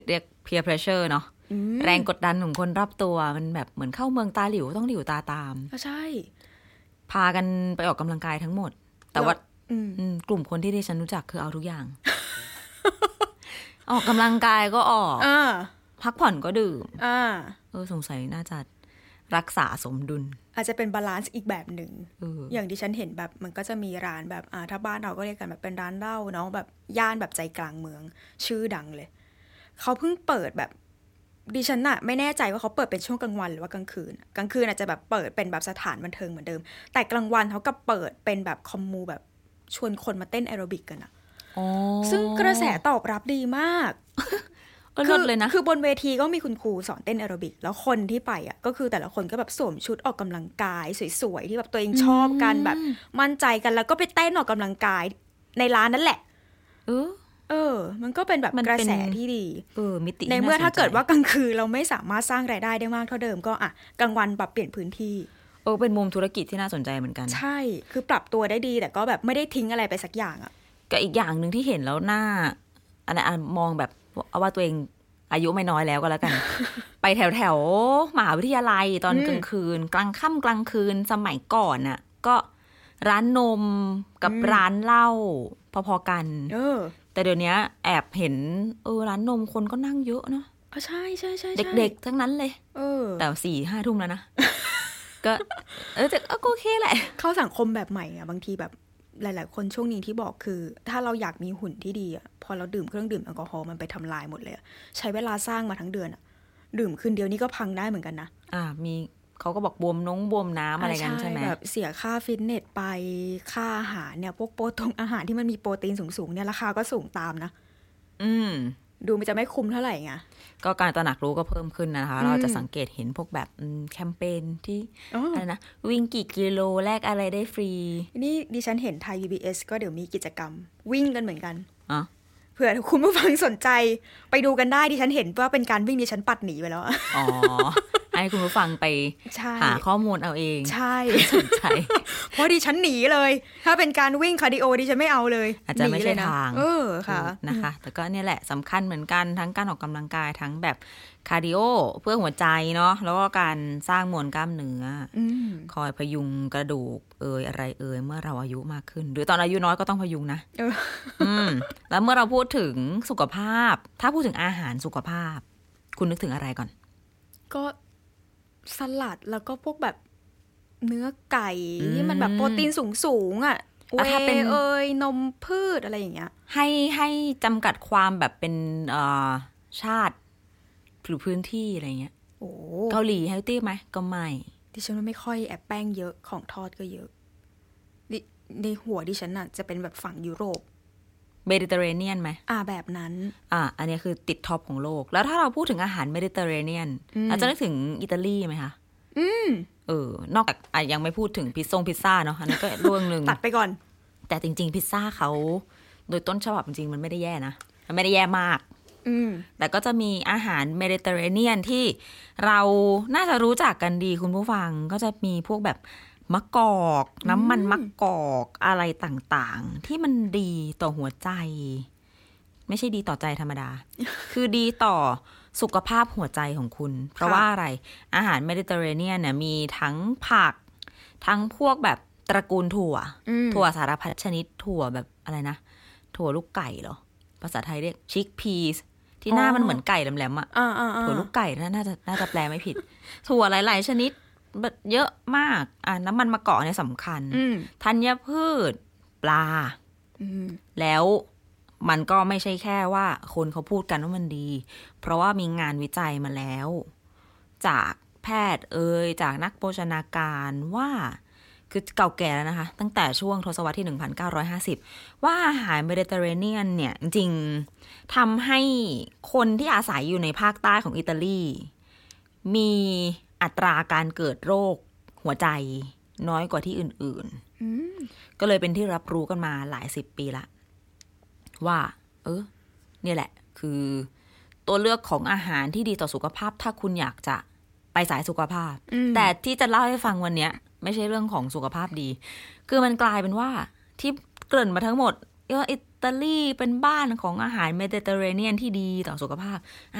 เรียก peer pressure เนาะแรงกดดันของคนรอบตัวมันแบบเหมือนเข้าเมืองตาหลิวต้องหลิวตาตามใช่พากันไปออกกำลังกายทั้งหมดแต่ว่ากลุ่มคนที่ดิฉันรู้จักคือเอาทุกอย่าง ออกกำลังกายก็ออกพักผ่อนก็ดื่มสงสัยน่าจะรักษาสมดุลอาจจะเป็นบาลานซ์อีกแบบหนึ่งอย่างที่ฉันเห็นแบบมันก็จะมีร้านแบบถ้าบ้านเราก็เรียกกันแบบเป็นร้านเหล้าเนาะแบบย่านแบบใจกลางเมืองชื่อดังเลยเขาเพิ่งเปิดแบบดิฉันน่ะไม่แน่ใจว่าเขาเปิดเป็นช่วงกลางวันหรือว่ากลางคืนกลางคืนอาจจะแบบเปิดเป็นแบบสถานบันเทิงเหมือนเดิมแต่กลางวันเขาก็เปิดเป็นแบบคอมมูแบบชวนคนมาเต้นแอโรบิกกันอะซึ่งกระแสตอบรับดีมากคือบนเวทีก็มีคุณครูสอนเต้นแอโรบิกแล้วคนที่ไปอ่ะก็คือแต่ละคนก็แบบสวมชุดออกกำลังกายสวยๆที่แบบตัวเองชอบกันแบบมั่นใจกันแล้วก็ไปเต้นออกกำลังกายในร้านนั่นแหละมันก็เป็นแบบกระแสที่ดีมิติในเมื่อถ้าเกิดว่ากลางคืนเราไม่สามารถสร้างรายได้ได้มากเท่าเดิมก็กลางวันปรับเปลี่ยนพื้นที่เป็นมุมธุรกิจที่น่าสนใจเหมือนกันใช่คือปรับตัวได้ดีแต่ก็แบบไม่ได้ทิ้งอะไรไปสักอย่างก็อีกอย่างนึงที่เห็นแล้วน่าอันนั้นมองแบบเอาว่าตัวเองอายุไม่น้อยแล้วก็แล้วกัน ไปแถวมหาวิทยาลัยตอนกลางคืนกลางค่ำกลางคืนสมัยก่อนน่ะก็ร้านนมกับร้านเหล้าพอๆกันแต่เดี๋ยวนี้แอบเห็นร้านนมคนก็นั่งเยอะเนาะใช่ใช่ใช่เด็กๆทั้งนั้นเลยแต่4-5 ทุ่มแล้วนะ ก็แต่ก็โอเคแหละเข้าสังคมแบบใหม่บางทีแบบหลายๆคนช่วงนี้ที่บอกคือถ้าเราอยากมีหุ่นที่ดีพอเราดื่มเครื่องดื่มแอลกอฮอล์มันไปทำลายหมดเลยใช้เวลาสร้างมาทั้งเดือนดื่มคืนเดียวนี่ก็พังได้เหมือนกันนะมีเขาก็บอกบวมน้ำอะไรกันใช่ไหมแบบเสียค่าฟิตเนสไปค่าอาหารเนี่ยพวกโปรตีนอาหารที่มันมีโปรตีนสูงๆเนี่ยราคาก็สูงตามนะดูมันจะไม่คุ้มเท่าไหร่ไงก็การตระหนักรู้ก็เพิ่มขึ้นนะคะเราจะสังเกตเห็นพวกแบบแคมเปญที่อะไรนะวิ่งกี่กิโลแลกอะไรได้ฟรีนี่ดิฉันเห็นไทย PBS ก็เดี๋ยวมีกิจกรรมวิ่งกันเหมือนกันเผื่อคุณผู้ฟังสนใจไปดูกันได้ดิฉันเห็นว่าเป็นการวิ่งดิฉันปัดหนีไปแล้วให้คุณผู้ฟังไปหาข้อมูลเอาเองใช่สนใจเพราะดิฉันหนีเลยถ้าเป็นการวิ่งคาร์ดิโอดิฉันไม่เอาเลยอาจจะไม่ใช่ทางค่ะนะคะแต่ก็เนี่ยแหละสำคัญเหมือนกันทั้งการออกกำลังกายทั้งแบบคาร์ดิโอเพื่อหัวใจเนาะแล้วก็การสร้างมวลกล้ามเนื้อคอยพยุงกระดูกอะไรเมื่อเราอายุมากขึ้นหรือตอนอายุน้อยก็ต้องพยุงนะแล้วเมื่อเราพูดถึงสุขภาพถ้าพูดถึงอาหารสุขภาพคุณนึกถึงอะไรก่อนก็สลัดแล้วก็พวกแบบเนื้อไก่ที่มันแบบโปรตีนสูงๆเวย์นมพืชอะไรอย่างเงี้ยให้จำกัดความแบบเป็นชาติหรือพื้นที่อะไรเงี้ยเกาหลีเฮลตี้ไหมก็ไม่ดิฉันไม่ค่อยแอบแป้งเยอะของทอดก็เยอะในหัวดิฉันน่ะจะเป็นแบบฝั่งยุโรปเมดิเตอร์เรเนียนไหมแบบนั้นอันนี้คือติดท็อปของโลกแล้วถ้าเราพูดถึงอาหารเมดิเตอร์เรเนียนอาจจะนึกถึงอิตาลีไหมคะนอกจากยังไม่พูดถึงพิซซ่าเนาะอันนี้ก็เรื่องนึงตัดไปก่อนแต่จริงๆพิซซ่าเขาโดยต้นฉบับจริงๆมันไม่ได้แย่นะมันไม่ได้แย่มากแต่ก็จะมีอาหารเมดิเตอร์เรเนียนที่เราน่าจะรู้จักกันดีคุณผู้ฟังก็จะมีพวกแบบมะกอกน้ำมันมะกอกอะไรต่างๆที่มันดีต่อหัวใจไม่ใช่ดีต่อใจธรรมดา คือดีต่อสุขภาพหัวใจของคุณเพราะว่าอะไรอาหารเมดิเตอร์เรเนียนเนี่ยมีทั้งผักทั้งพวกแบบตระกูลถั่วสารพัดชนิดถั่วแบบอะไรนะถั่วลูกไก่เหรอภาษาไทยเรียกชิคพีสที่หน้ามันเหมือนไก่แหลมๆถั่วลูกไก่น่าจะแปลไม่ผิดถั่วหลายๆชนิดแบบเยอะมากน้ำมันมะกอกเนี่ยสำคัญธัญพืชปลาแล้วมันก็ไม่ใช่แค่ว่าคนเขาพูดกันว่ามันดีเพราะว่ามีงานวิจัยมาแล้วจากแพทย์จากนักโภชนาการว่าคือเก่าแก่แล้วนะคะตั้งแต่ช่วงทศวรรษที่1950ว่าอาหารเมดิเตอร์เรเนียนเนี่ยจริงๆทำให้คนที่อาศัยอยู่ในภาคใต้ของอิตาลีมีอัตราการเกิดโรคหัวใจน้อยกว่าที่อื่นๆก็เลยเป็นที่รับรู้กันมาหลาย10 ปีละว่าเนี่ยแหละคือตัวเลือกของอาหารที่ดีต่อสุขภาพถ้าคุณอยากจะไปสายสุขภาพแต่ที่จะเล่าให้ฟังวันนี้ไม่ใช่เรื่องของสุขภาพดีคือมันกลายเป็นว่าที่เกริ่นมาทั้งหมดตาลีเป็นบ้านของอาหารเมดิเตอร์เรเนียนที่ดีต่อสุขภาพ